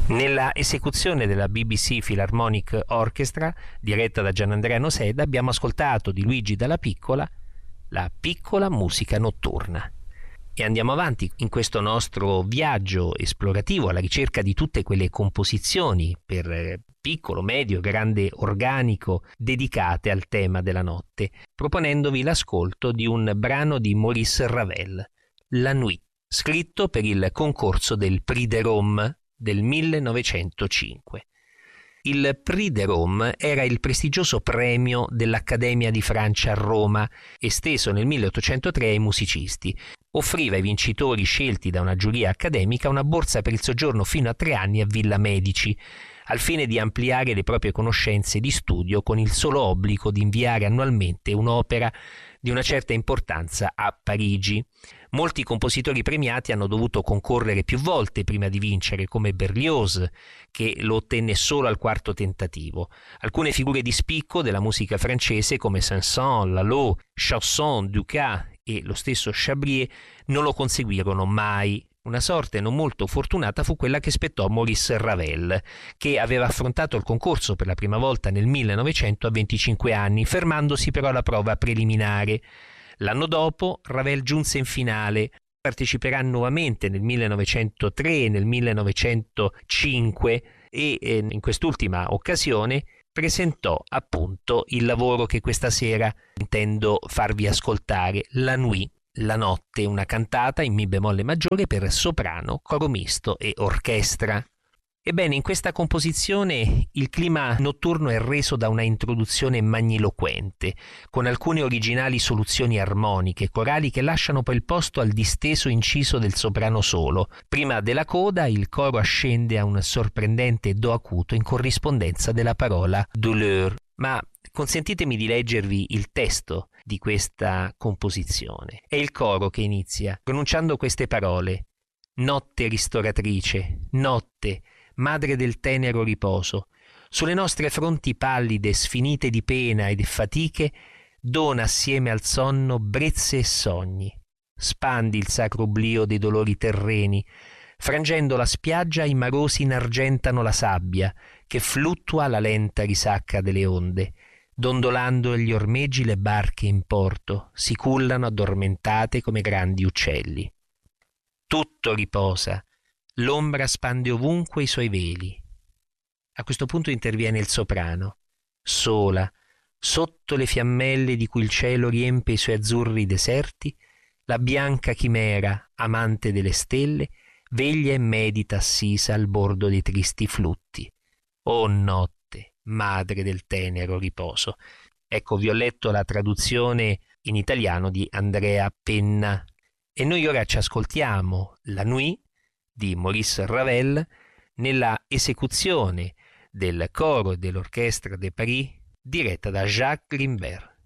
Nella esecuzione della BBC Philharmonic Orchestra, diretta da Gianandrea Noseda, abbiamo ascoltato di Luigi Dalla Piccola la piccola musica notturna. E andiamo avanti in questo nostro viaggio esplorativo alla ricerca di tutte quelle composizioni per piccolo, medio, grande organico dedicate al tema della notte, proponendovi l'ascolto di un brano di Maurice Ravel, La Nuit, scritto per il concorso del Prix de Rome del 1905. Il Prix de Rome era il prestigioso premio dell'Accademia di Francia a Roma, esteso nel 1803 ai musicisti. Offriva ai vincitori scelti da una giuria accademica una borsa per il soggiorno fino a 3 anni a Villa Medici, al fine di ampliare le proprie conoscenze di studio con il solo obbligo di inviare annualmente un'opera di una certa importanza a Parigi. Molti compositori premiati hanno dovuto concorrere più volte prima di vincere, come Berlioz, che lo ottenne solo al 4º tentativo. Alcune figure di spicco della musica francese, come Saint-Saëns, Lalo, Chausson, Dukas e lo stesso Chabrier, non lo conseguirono mai. Una sorte non molto fortunata fu quella che spettò a Maurice Ravel, che aveva affrontato il concorso per la prima volta nel 1900 a 25 anni, fermandosi però alla prova preliminare. L'anno dopo Ravel giunse in finale. Parteciperà nuovamente nel 1903 e nel 1905 e in quest'ultima occasione presentò appunto il lavoro che questa sera intendo farvi ascoltare, La Nuit, la notte, una cantata in mi bemolle maggiore per soprano, coro misto e orchestra. Ebbene, in questa composizione il clima notturno è reso da una introduzione magniloquente, con alcune originali soluzioni armoniche, corali che lasciano poi il posto al disteso inciso del soprano solo. Prima della coda il coro ascende a un sorprendente do acuto in corrispondenza della parola douleur. Ma consentitemi di leggervi il testo di questa composizione. È il coro che inizia pronunciando queste parole: notte ristoratrice, notte, madre del tenero riposo, sulle nostre fronti pallide, sfinite di pena e di fatiche, dona assieme al sonno brezze e sogni. Spandi il sacro oblio dei dolori terreni, frangendo la spiaggia i marosi inargentano la sabbia, che fluttua alla lenta risacca delle onde. Dondolando agli ormeggi le barche in porto, si cullano addormentate come grandi uccelli. Tutto riposa, l'ombra spande ovunque i suoi veli. A questo punto interviene il soprano, sola, sotto le fiammelle di cui il cielo riempie i suoi azzurri deserti, la bianca chimera, amante delle stelle, veglia e medita assisa al bordo dei tristi flutti. O notte, madre del tenero riposo. Ecco, vi ho letto la traduzione in italiano di Andrea Penna. E noi ora ci ascoltiamo La Nuit di Maurice Ravel nella esecuzione del coro dell'Orchestre de Paris diretta da Jacques Grimbert.